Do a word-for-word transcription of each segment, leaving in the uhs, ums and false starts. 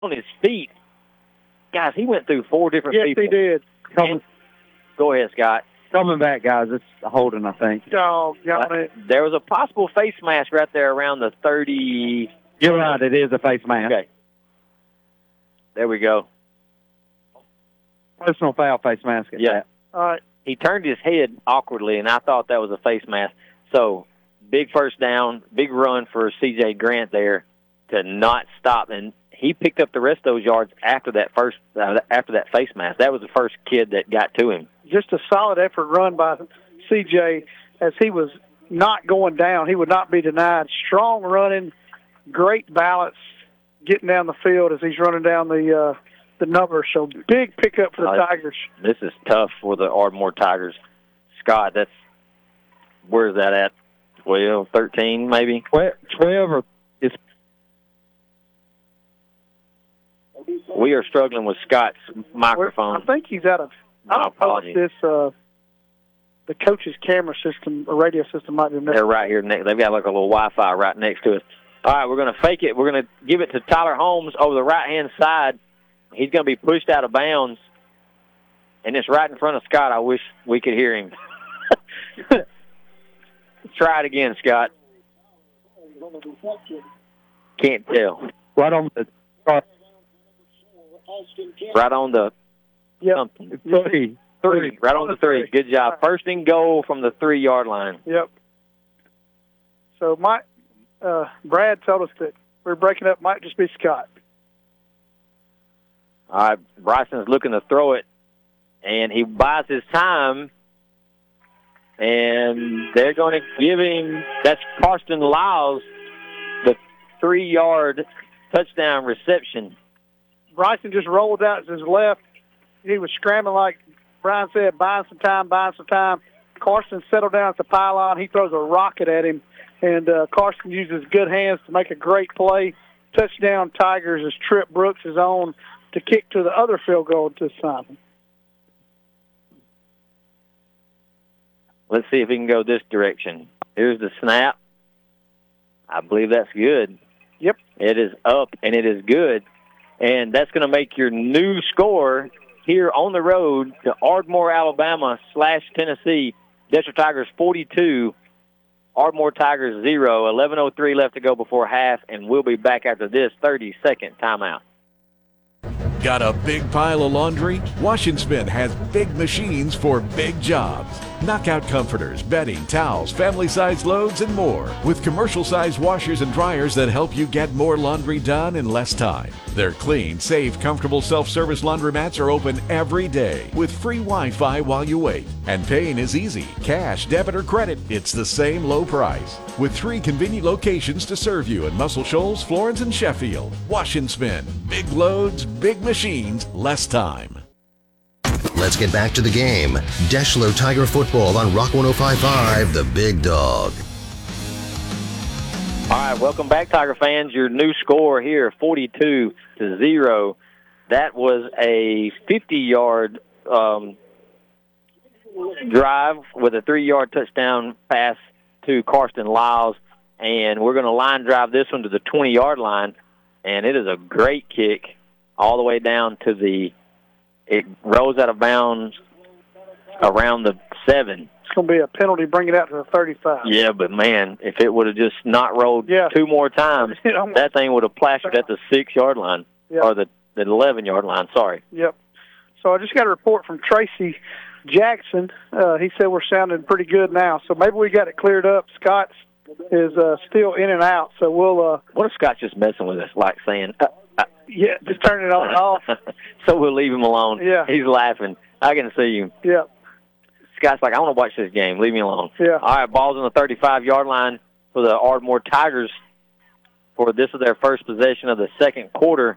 on his feet. Guys, he went through four different yes, people. Yes, he did. And, go ahead, Scott. Coming back, guys. It's a holding, I think. Oh, got uh, it. There was a possible face mask right there around the thirty. You're right. It is a face mask. Okay. There we go. Personal foul face mask. Yeah. That. All right. He turned his head awkwardly, and I thought that was a face mask. So, big first down, big run for C J Grant there to not stop. And he picked up the rest of those yards after that first, uh, after that face mask. That was the first kid that got to him. Just a solid effort run by C J as he was not going down. He would not be denied. Strong running, great balance, getting down the field as he's running down the uh, the numbers. So big pickup for the uh, Tigers. This is tough for the Ardmore Tigers. Scott, that's where's that at? twelve, thirteen, maybe? twelve or it's. We are struggling with Scott's microphone. I think he's out of. My I don't know if apologies. this uh, the coach's camera system or radio system might be missing. They're right here next. They've got like a little Wi-Fi right next to us. All right, we're going to fake it. We're going to give it to Tyler Holmes over the right-hand side. He's going to be pushed out of bounds, and it's right in front of Scott. I wish we could hear him. Try it again, Scott. Can't tell. Right on the. Uh, right on the. Yep. Something. Three. Three. Right on the three. Good job. First and goal from the three-yard line. Yep. So my uh, Brad told us that we're breaking up. Might just be Scott. All right, Bryson's looking to throw it, and he buys his time, and they're going to give him, that's Karsten Lyles, the three-yard touchdown reception. Bryson just rolled out to his left. He was scrambling like Brian said, buying some time, buying some time. Carson settled down at the pylon. He throws a rocket at him, and uh, Carson uses good hands to make a great play. Touchdown Tigers as Trip Brooks is on to kick to the other field goal to Simon. Let's see if he can go this direction. Here's the snap. I believe that's good. Yep. It is up, and it is good. And that's going to make your new score here on the road to Ardmore, Alabama slash Tennessee. Desert Tigers forty-two, Ardmore Tigers zero. eleven oh three left to go before half, and we'll be back after this thirty-second timeout. Got a big pile of laundry? Wash and Spin has big machines for big jobs. Knockout comforters, bedding, towels, family-sized loads, and more. With commercial-sized washers and dryers that help you get more laundry done in less time. Their clean, safe, comfortable self-service laundromats are open every day with free Wi-Fi while you wait. And paying is easy. Cash, debit, or credit. It's the same low price. With three convenient locations to serve you in Muscle Shoals, Florence, and Sheffield. Wash and Spin. Big loads, big machines, less time. Let's get back to the game. Deshler Tiger Football on Rock one oh five point five, The Big Dog. All right, welcome back, Tiger fans. Your new score here, forty-two to zero. That was a fifty-yard um, drive with a three-yard touchdown pass to Karsten Lyles, and we're going to line drive this one to the twenty-yard line, and it is a great kick all the way down to the – it rolls out of bounds around the seven. It's going to be a penalty, bring it out to the thirty-five. Yeah, but, man, if it would have just not rolled yeah. two more times, that thing would have plastered at the six-yard line, yep. or the the eleven-yard line, sorry. Yep. So I just got a report from Tracy Jackson. Uh, he said we're sounding pretty good now, so maybe we got it cleared up. Scott is uh, still in and out, so we'll... Uh, what if Scott's just messing with us, like saying... Uh, uh, yeah, just turn it on and off. So we'll leave him alone. Yeah. He's laughing. I can see him. Yeah. Scott's like, I want to watch this game. Leave me alone. Yeah. All right, ball's on the thirty-five-yard line for the Ardmore Tigers. For this is their first possession of the second quarter.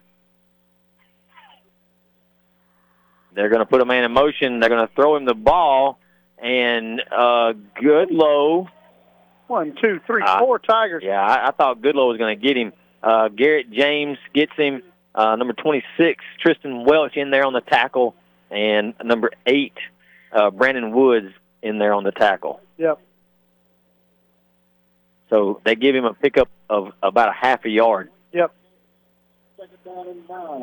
They're going to put a man in motion. They're going to throw him the ball, and uh, Goodlow. One, two, three, uh, four Tigers. Yeah, I, I thought Goodlow was going to get him. Uh, Garrett James gets him. Uh, number twenty-six, Tristan Welch in there on the tackle, and number eight, uh, Brandon Woods in there on the tackle. Yep. So they give him a pickup of about a half a yard. Yep.